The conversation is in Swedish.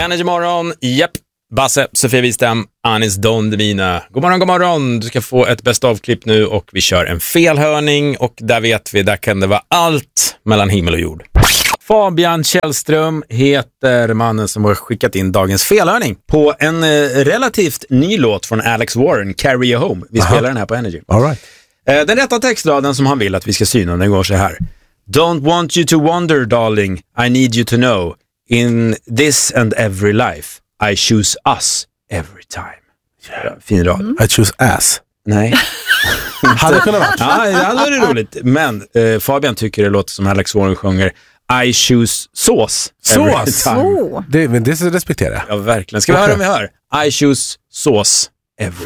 Energy morgon, japp. Basse, Sofia Wistam, Anis Don Demina. God morgon. Du ska få ett bäst av-klipp nu och vi kör en felhörning och där vet vi, där kan det vara allt mellan himmel och jord. Fabian Källström heter mannen som har skickat in dagens felhörning på en relativt ny låt från Alex Warren, Carry You Home. Vi spelar den här på Energy. All right. Den rätta textraden som han vill att vi ska syna, den går så här. Don't want you to wonder, darling, I need you to know. In this and every life, I choose us every time. Ja, fin rad. I choose ass. Nej. Hade kunnat vara. Ja, det hade varit roligt. Men Fabian tycker det låter som Alex Warren sjunger I choose sauce every time. Men det respekterar jag. Ja, verkligen. Ska vi höra om vi hör? I choose sauce every